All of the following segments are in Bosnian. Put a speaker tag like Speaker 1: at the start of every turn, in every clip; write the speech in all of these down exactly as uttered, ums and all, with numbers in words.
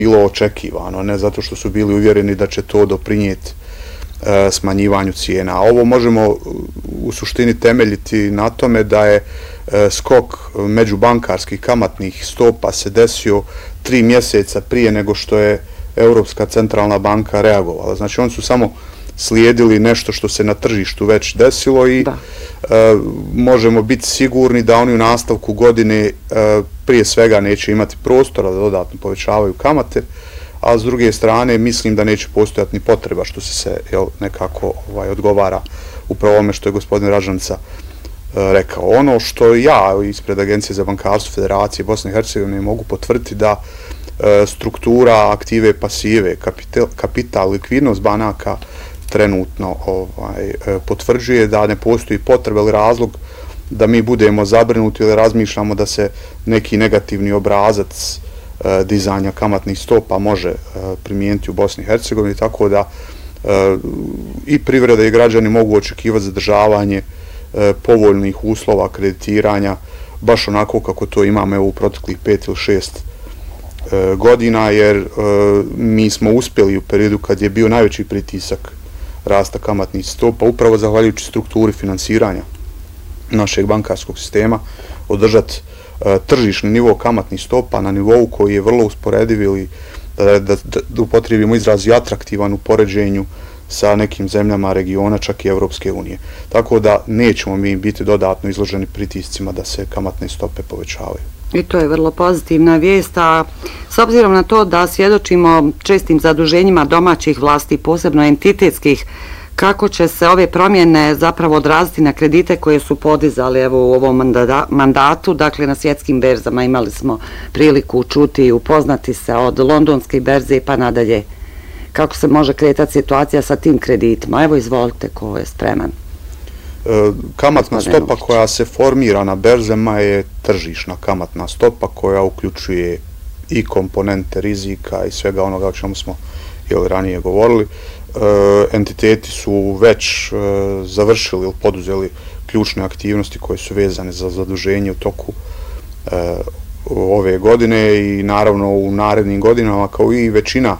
Speaker 1: bilo očekivano, ne zato što su bili uvjereni da će to doprinijeti e, smanjivanju cijena. A ovo možemo u suštini temeljiti na tome da je e, skok međubankarskih kamatnih stopa se desio tri mjeseca prije nego što je Europska centralna banka reagovala. Znači oni su samo slijedili nešto što se na tržištu već desilo i e, možemo biti sigurni da oni u nastavku godine e, prije svega neće imati prostora da dodatno povećavaju kamate, a s druge strane mislim da neće postojati ni potreba što se se jel, nekako ovaj, odgovara upravo ovome što je gospodin Ražanica e, rekao. Ono što ja ispred Agencije za bankarstvo Federacije Bosne i Hercegovine mogu potvrditi da e, struktura aktive, pasive, kapital, kapital likvidnost banaka trenutno ovaj, potvrđuje da ne postoji potreba ili razlog da mi budemo zabrinuti ili razmišljamo da se neki negativni obrazac e, dizanja kamatnih stopa može e, primijeniti u Bosni i Hercegovini, tako da e, i privreda i građani mogu očekivati zadržavanje e, povoljnih uslova kreditiranja, baš onako kako to imamo evo, u proteklih pet ili šest e, godina, jer e, mi smo uspjeli u periodu kad je bio najveći pritisak rasta kamatnih stopa, upravo zahvaljujući strukturi finansiranja našeg bankarskog sistema, održati e, tržišni nivo kamatnih stopa na nivou koji je vrlo usporediv ili da, da, da upotrijebimo izraz i atraktivan u poređenju sa nekim zemljama regiona, čak i Evropske unije. Tako da nećemo mi biti dodatno izloženi pritiscima da se kamatne stope povećavaju.
Speaker 2: I to je vrlo pozitivna vijest, a s obzirom na to da svjedočimo čestim zaduženjima domaćih vlasti, posebno entitetskih, kako će se ove promjene zapravo odraziti na kredite koje su podizali evo u ovom mandatu, dakle na svjetskim berzama imali smo priliku čuti i upoznati se od londonske berze pa nadalje. Kako se može kretati situacija sa tim kreditima? Evo izvolite ko je spreman.
Speaker 1: Kamatna stopa koja se formira na berzama je tržišna kamatna stopa koja uključuje i komponente rizika i svega onoga o čemu smo jel, ranije govorili. E, entiteti su već e, završili ili poduzeli ključne aktivnosti koje su vezane za zaduženje u toku e, ove godine i naravno u narednim godinama kao i većina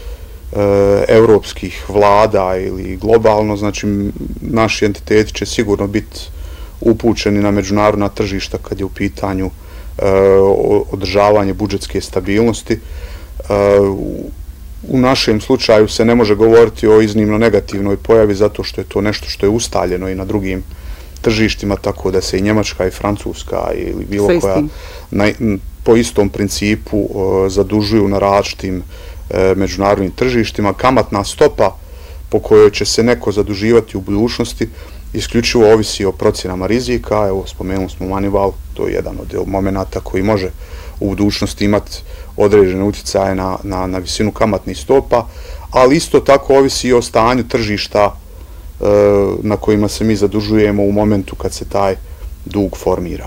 Speaker 1: europskih vlada ili globalno, znači naši entiteti će sigurno biti upućeni na međunarodna tržišta kad je u pitanju e, održavanje budžetske stabilnosti. E, u našem slučaju se ne može govoriti o iznimno negativnoj pojavi zato što je to nešto što je ustaljeno i na drugim tržištima, tako da se i Njemačka i Francuska ili bilo Sve koja na, po istom principu e, zadužuju na različitim međunarodnim tržištima. Kamatna stopa po kojoj će se neko zaduživati u budućnosti isključivo ovisi o procjenama rizika. Evo, spomenuli smo Manival, to je jedan od momenata koji može u budućnosti imati određene utjecaje na, na, na visinu kamatnih stopa, ali isto tako ovisi i o stanju tržišta e, na kojima se mi zadužujemo u momentu kad se taj dug formira.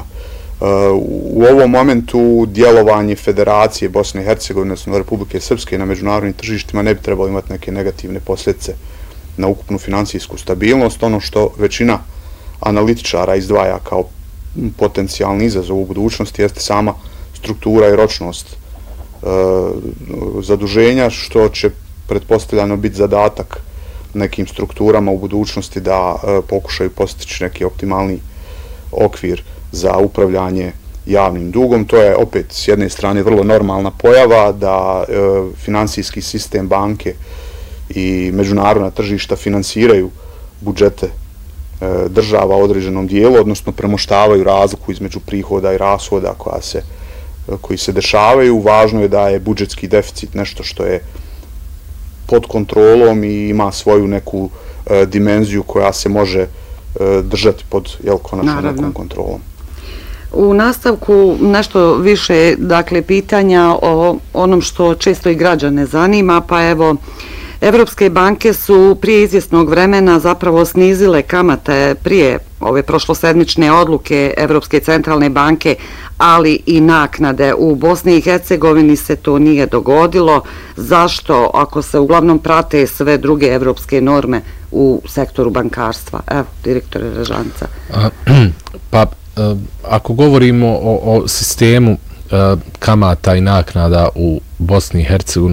Speaker 1: U ovom momentu djelovanje Federacije Bosne i Hercegovine, odnosno Republike Srpske na međunarodnim tržištima ne bi trebalo imati neke negativne posljedice na ukupnu financijsku stabilnost. Ono što većina analitičara izdvaja kao potencijalni izazov u budućnosti jeste sama struktura i ročnost e, zaduženja, što će pretpostavljano biti zadatak nekim strukturama u budućnosti da e, pokušaju postići neki optimalni okvir za upravljanje javnim dugom. To je opet s jedne strane vrlo normalna pojava da e, financijski sistem banke i međunarodna tržišta finansiraju budžete e, država u određenom dijelu, odnosno premoštavaju razliku između prihoda i rashoda koja se, koji se dešavaju. Važno je da je budžetski deficit nešto što je pod kontrolom i ima svoju neku e, dimenziju koja se može e, držati pod jel, konačno nekom kontrolom.
Speaker 2: U nastavku nešto više, dakle, pitanja o onom što često i građane zanima, pa evo, evropske banke su prije izvjesnog vremena zapravo snizile kamate prije ove prošlosedmične odluke Evropske centralne banke, ali i naknade. U Bosni i Hercegovini se to nije dogodilo. Zašto, ako se uglavnom prate sve druge evropske norme u sektoru bankarstva? Evo, direktore Ražanica.
Speaker 3: Pa, ako govorimo o, o sistemu kamata i naknada u Bosni i Hercegovini,